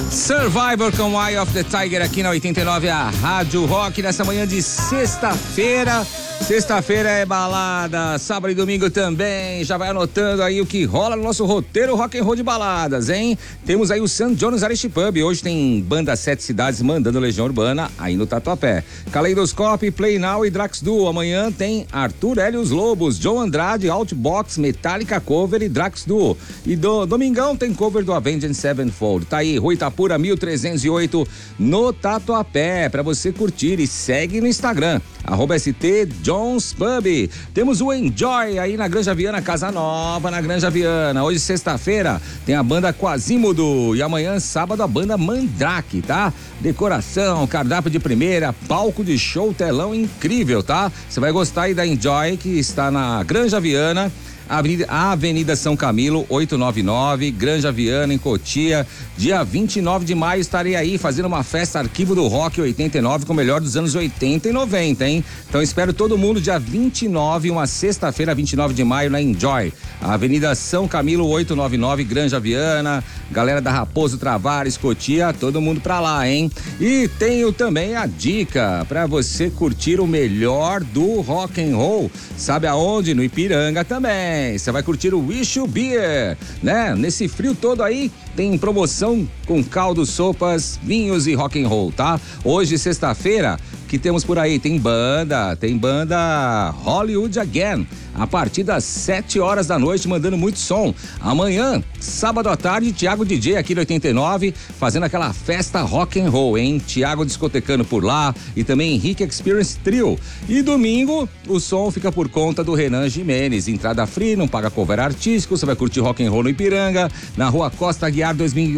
Survivor com Eye of the Tiger aqui na 89, a Rádio Rock, nessa manhã de sexta-feira. Sexta-feira é balada, sábado e domingo também. Já vai anotando aí o que rola no nosso roteiro rock and roll de baladas, hein? Temos aí o St. John's Irish Pub. Hoje tem banda 7 cidades mandando Legião Urbana aí no Tatuapé. Kaleidoscope, Play Now e Drax Duo. Amanhã tem Arthur Helios Lobos, Joe Andrade, Outbox, Metallica Cover e Drax Duo. E domingão tem cover do Avenged Sevenfold. Tá aí, Rua Itapura 1308 no Tatuapé, pra você curtir, e segue no Instagram, @ST John's Pub. Temos o Enjoy aí na Granja Viana, Casa Nova na Granja Viana. Hoje, sexta-feira, tem a banda Quasimodo e amanhã, sábado, a banda Mandrake, tá? Decoração, cardápio de primeira, palco de show, telão incrível, tá? Você vai gostar aí da Enjoy, que está na Granja Viana, Avenida São Camilo, 899, Granja Viana, em Cotia. Dia 29 de maio estarei aí fazendo uma festa Arquivo do Rock 89 com o melhor dos anos 80 e 90, hein? Então espero todo mundo dia 29, uma sexta-feira, 29 de maio, na Enjoy. Avenida São Camilo, 899, Granja Viana. Galera da Raposo Travares, Cotia, todo mundo pra lá, hein? E tenho também a dica pra você curtir o melhor do rock and roll. Sabe aonde? No Ipiranga também. Você vai curtir o Wish You Beer, né? Nesse frio todo aí, tem promoção com caldos, sopas, vinhos e rock and roll, tá? Hoje, sexta-feira, que temos por aí? Tem banda Hollywood Again, a partir das 7 horas da noite, mandando muito som. Amanhã, sábado à tarde, Thiago DJ aqui no 89, fazendo aquela festa rock and roll, hein? Thiago discotecando por lá e também Henrique Experience Trio. E domingo, o som fica por conta do Renan Jimenez. Entrada free, não paga cover artístico, você vai curtir rock and roll no Ipiranga, na Rua Costa Aguiar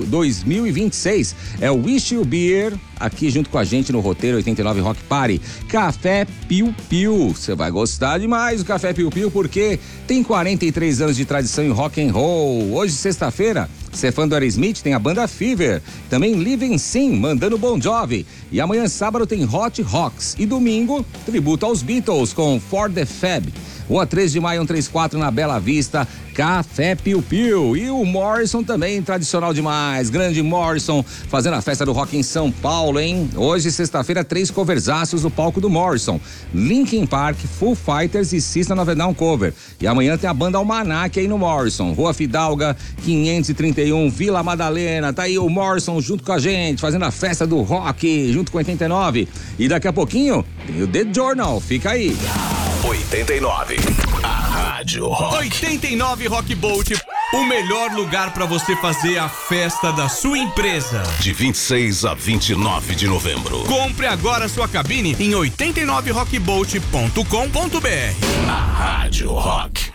2026. É o Wish You Beer, aqui junto com a gente no roteiro 89 Rock Party. Café Piu Piu, você vai gostar demais do Café Piu Piu, porque tem 43 anos de tradição em rock and roll. Hoje, sexta-feira, você é fã do Aerosmith, tem a banda Fever, também Living Sim, mandando Bon Jovi. E amanhã, sábado, tem Hot Rocks. E domingo, tributo aos Beatles com For the Fab. Rua 3 de maio, 134, na Bela Vista, Café Piu Piu. E o Morrison também, tradicional demais. Grande Morrison, fazendo a festa do rock em São Paulo, hein? Hoje, sexta-feira, 3 coverzaços no palco do Morrison. Linkin Park, Foo Fighters e System of a Down cover. E amanhã tem a banda Almanac aí no Morrison. Rua Fidalga, 531, Vila Madalena. Tá aí o Morrison junto com a gente, fazendo a festa do rock, junto com 89. E daqui a pouquinho, tem o The Journal. Fica aí. 89, a Rádio Rock. 89 Rock Bolt, o melhor lugar para você fazer a festa da sua empresa. De 26 a 29 de novembro. Compre agora sua cabine em 89rockbolt.com.br. A Rádio Rock.